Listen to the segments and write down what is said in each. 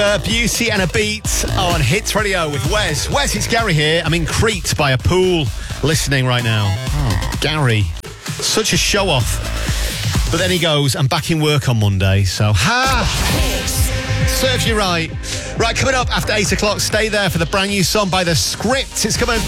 Beauty and a Beat on Hits Radio with Wes. Wes, it's Gary here. I'm in Crete by a pool listening right now. Oh, Gary, such a show-off. But then he goes, I'm back in work on Monday, so serves you right. Right, coming up after 8 o'clock, stay there for the brand new song by The Script. It's coming.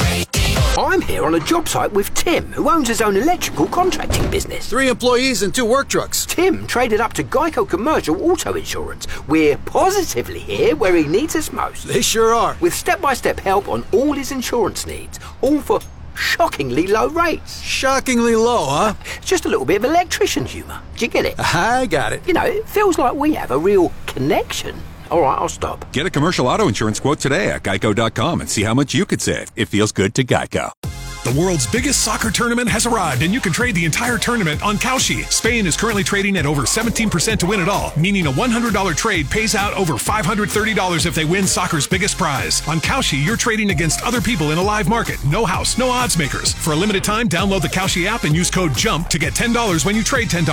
I'm here on a job site with Tim, who owns his own electrical contracting business. 3 employees and 2 work trucks. Tim traded up to Geico Commercial Auto Insurance. We're positively here where he needs us most. They sure are. With step-by-step help on all his insurance needs, all for shockingly low rates. Shockingly low, huh? Just a little bit of electrician humour. Do you get it? I got it. You know, it feels like we have a real connection. All right, I'll stop. Get a commercial auto insurance quote today at geico.com and see how much you could save. It feels good to Geico. The world's biggest soccer tournament has arrived, and you can trade the entire tournament on Kalshi. Spain is currently trading at over 17% to win it all, meaning a $100 trade pays out over $530 if they win soccer's biggest prize. On Kalshi, you're trading against other people in a live market. No house, no odds makers. For a limited time, download the Kalshi app and use code JUMP to get $10 when you trade $10.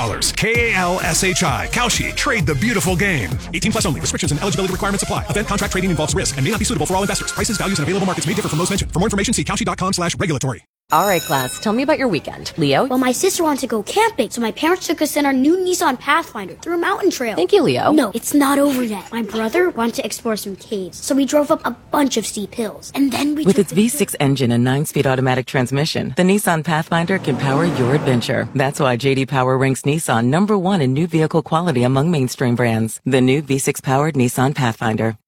Kalshi. Kalshi. Trade the beautiful game. 18 plus only. Restrictions and eligibility requirements apply. Event contract trading involves risk and may not be suitable for all investors. Prices, values, and available markets may differ from those mentioned. For more information, see kalshi.com/regulatory. All right, class, tell me about your weekend. Leo? Well, my sister wanted to go camping, so my parents took us in our new Nissan Pathfinder through a mountain trail. Thank you, Leo. No, it's not over yet. My brother wanted to explore some caves, so we drove up a bunch of steep hills. And then we With its V6 engine and 9-speed automatic transmission, the Nissan Pathfinder can power your adventure. That's why J.D. Power ranks Nissan #1 in new vehicle quality among mainstream brands. The new V6-powered Nissan Pathfinder.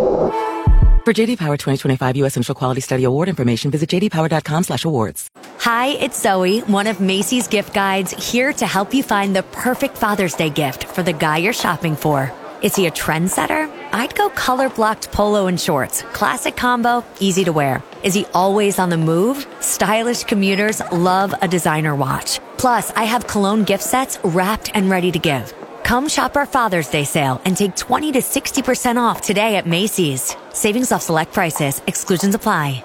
For J.D. Power 2025 U.S. Initial Quality Study Award information, visit jdpower.com/awards. Hi, it's Zoe, one of Macy's gift guides, here to help you find the perfect Father's Day gift for the guy you're shopping for. Is he a trendsetter? I'd go color-blocked polo and shorts. Classic combo, easy to wear. Is he always on the move? Stylish commuters love a designer watch. Plus, I have cologne gift sets wrapped and ready to give. Come shop our Father's Day sale and take 20 to 60% off today at Macy's. Savings off select prices. Exclusions apply.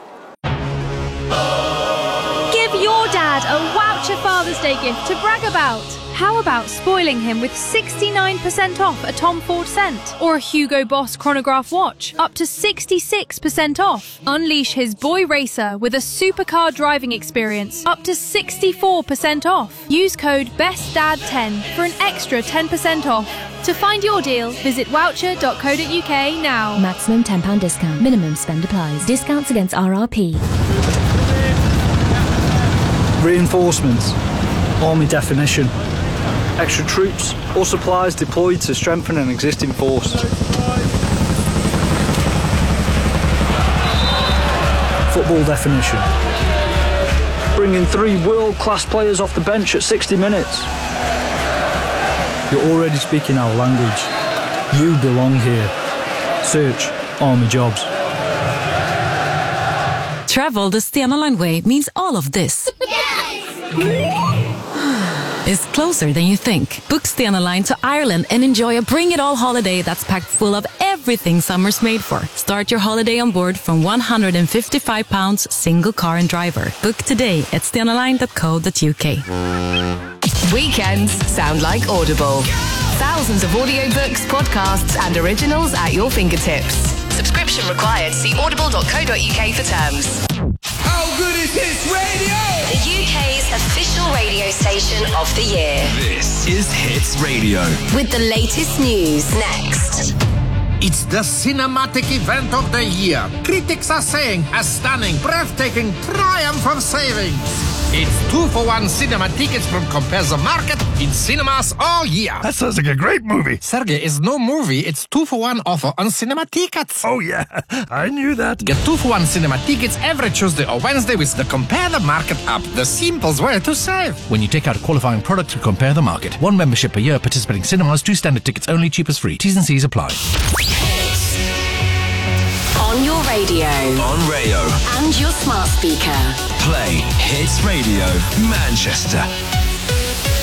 Give your dad a voucher Father's Day gift to brag about. How about spoiling him with 69% off a Tom Ford scent or a Hugo Boss chronograph watch, up to 66% off. Unleash his boy racer with a supercar driving experience, up to 64% off. Use code BESTDAD10 for an extra 10% off. To find your deal, visit voucher.co.uk now. Maximum £10 discount. Minimum spend applies. Discounts against RRP. Reinforcements. Army definition. Extra troops or supplies deployed to strengthen an existing force. Football definition. Bringing 3 world-class players off the bench at 60 minutes. You're already speaking our language. You belong here. Search Army Jobs. Travel the Stena Line way means all of this. Is closer than you think. Book Stena Line to Ireland and enjoy a bring it all holiday that's packed full of everything summer's made for. Start your holiday on board from £155 single car and driver. Book today at stenaline.co.uk. Weekends sound like Audible. Thousands of audiobooks, podcasts and originals at your fingertips. Subscription required. See audible.co.uk for terms. How good is Hits Radio? The UK's official radio station of the year. This is Hits Radio. With the latest news next. It's the cinematic event of the year. Critics are saying a stunning, breathtaking triumph of savings. It's 2-for-1 cinema tickets from Compare the Market in cinemas all year. That sounds like a great movie. Sergey, it's no movie. It's 2-for-1 offer on cinema tickets. Oh, yeah. I knew that. Get 2-for-1 cinema tickets every Tuesday or Wednesday with the Compare the Market app. The simplest way to save. When you take out a qualifying product to Compare the Market. 1 membership per year, participating cinemas, 2 standard tickets only, cheapest free. T's and C's apply. On your radio. On Rayo. And your smart speaker. Play Hits Radio Manchester.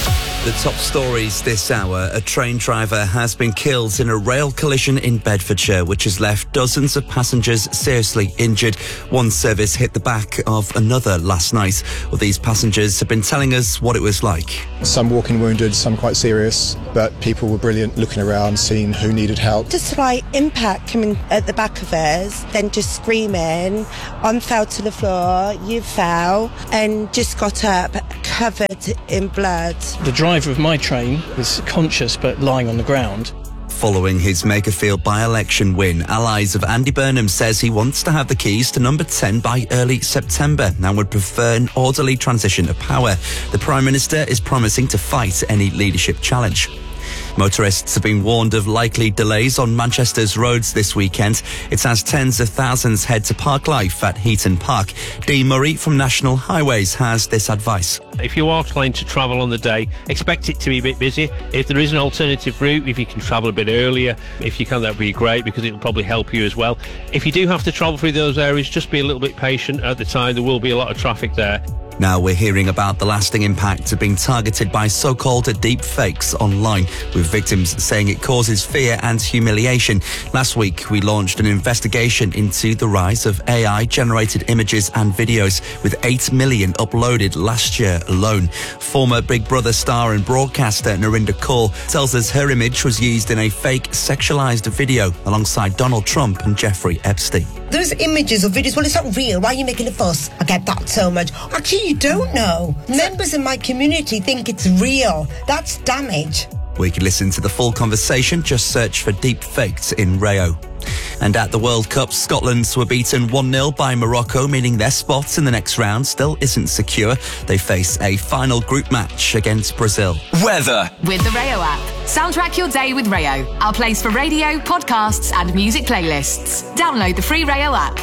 The top stories this hour. A train driver has been killed in a rail collision in Bedfordshire, which has left dozens of passengers seriously injured. One service hit the back of another last night. Well, these passengers have been telling us what it was like. Some walking wounded, some quite serious, but people were brilliant looking around, seeing who needed help. Just a slight impact coming at the back of us, then just screaming. I fell to the floor, you fell, and just got up covered in blood. The driver of my train was conscious but lying on the ground. Following his Makerfield by-election win, allies of Andy Burnham says he wants to have the keys to number 10 by early September and would prefer an orderly transition of power. The Prime Minister is promising to fight any leadership challenge. Motorists have been warned of likely delays on Manchester's roads this weekend. It's as tens of thousands head to Parklife at Heaton Park. Dee Murray from National Highways has this advice. If you are planning to travel on the day, expect it to be a bit busy. If there is an alternative route, if you can travel a bit earlier, if you can, that would be great because it will probably help you as well. If you do have to travel through those areas, just be a little bit patient at the time. There will be a lot of traffic there. Now we're hearing about the lasting impact of being targeted by so-called deep fakes online, with victims saying it causes fear and humiliation. Last week, we launched an investigation into the rise of AI-generated images and videos, with 8 million uploaded last year alone. Former Big Brother star and broadcaster Narinder Kaur tells us her image was used in a fake sexualised video alongside Donald Trump and Jeffrey Epstein. Those images or videos, well, it's not real. Why are you making a fuss? I get that so much. Actually, you don't know. Members in my community think it's real. That's damage. We can listen to the full conversation. Just search for Deep Faked in Rayo. And at the World Cup, Scotland were beaten 1-0 by Morocco, meaning their spot in the next round still isn't secure. They face a final group match against Brazil. Weather. With the Rayo app. Soundtrack your day with Rayo. Our place for radio, podcasts and music playlists. Download the free Rayo app.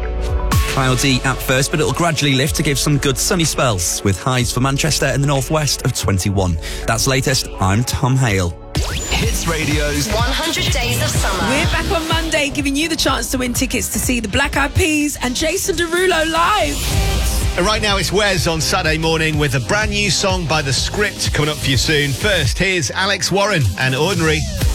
Cloudy at first, but it'll gradually lift to give some good sunny spells, with highs for Manchester and the northwest of 21. That's latest. I'm Tom Hale. Hits Radio's 100 Days of Summer. We're back on Monday, giving you the chance to win tickets to see the Black Eyed Peas and Jason Derulo live. And right now it's Wes on Saturday morning with a brand new song by The Script coming up for you soon. First, here's Alex Warren and Ordinary.